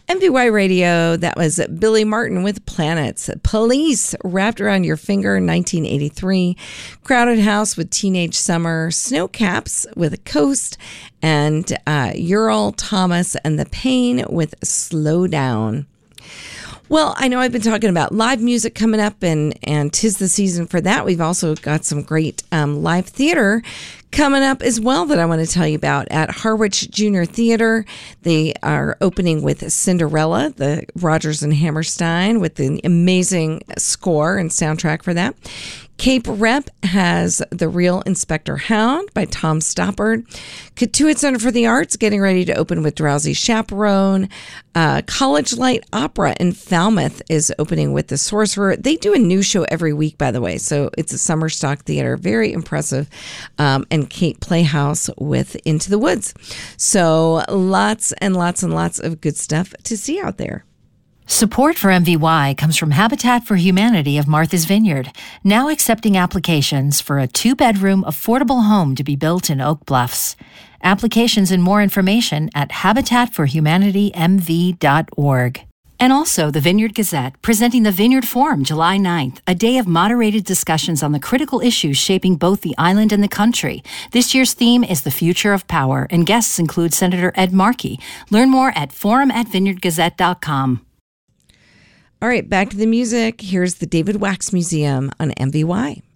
MVY Radio, that was Billy Martin with Planets. Police, Wrapped Around Your Finger, 1983. Crowded House with Teenage Summer. Snowcaps with Coast. And Ural Thomas and the Pain with Slow Down. Well, I know I've been talking about live music coming up, and 'tis the season for that. We've also got some great live theater coming up as well that I want to tell you about at Harwich Junior Theater. They are opening with Cinderella, the Rodgers and Hammerstein, with the amazing score and soundtrack for that. Cape Rep has The Real Inspector Hound by Tom Stoppard. Cotuit Center for the Arts getting ready to open with Drowsy Chaperone. College Light Opera in Falmouth is opening with The Sorcerer. They do a new show every week, by the way, so it's a summer stock theater. Very impressive. And Kate Playhouse with Into the Woods. So lots and lots and lots of good stuff to see out there. Support for MVY comes from Habitat for Humanity of Martha's Vineyard, now accepting applications for a 2-bedroom affordable home to be built in Oak Bluffs. Applications and more information at habitatforhumanitymv.org. And also the Vineyard Gazette, presenting the Vineyard Forum July 9th, a day of moderated discussions on the critical issues shaping both the island and the country. This year's theme is the future of power, and guests include Senator Ed Markey. Learn more at forum@vineyardgazette.com. All right, back to the music. Here's the David Wax Museum on MVY.